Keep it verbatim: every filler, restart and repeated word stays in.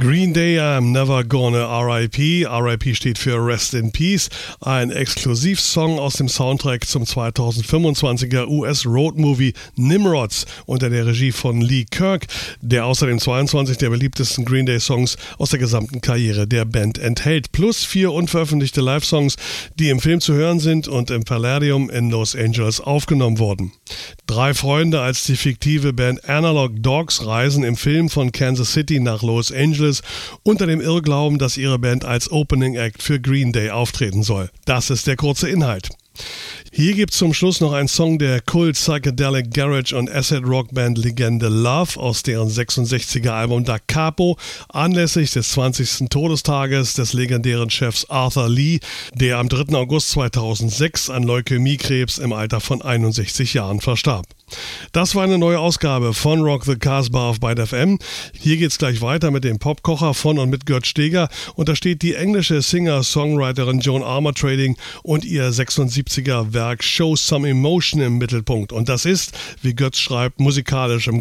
Green Day, I'm Never Gonna R I P. R I P steht für Rest in Peace. Ein Exklusivsong aus dem Soundtrack zum zweitausendfünfundzwanziger U S-Road-Movie Nimrods unter der Regie von Lee Kirk, der außerdem zweiundzwanzig der beliebtesten Green Day-Songs aus der gesamten Karriere der Band enthält. Plus vier unveröffentlichte Live-Songs, die im Film zu hören sind und im Palladium in Los Angeles aufgenommen wurden. Drei Freunde als die fiktive Band Analog Dogs reisen im Film von Kansas City nach Los Angeles unter dem Irrglauben, dass ihre Band als Opening Act für Green Day auftreten soll. Das ist der kurze Inhalt. Hier gibt's zum Schluss noch einen Song der Kult Psychedelic Garage und Acid Rock Band Legende Love aus deren sechsundsechziger Album Da Capo anlässlich des zwanzigsten Todestages des legendären Chefs Arthur Lee, der am dritten August zweitausendsechs an Leukämiekrebs im Alter von einundsechzig Jahren verstarb. Das war eine neue Ausgabe von Rock the Casbah auf Byte F M. Hier geht's gleich weiter mit dem Popkocher von und mit Gert Steger und da steht die englische Singer-Songwriterin Joan Armatrading und ihr sechsundsiebziger Werk Show Some Emotion im Mittelpunkt. Und das ist, wie Götz schreibt, musikalisch im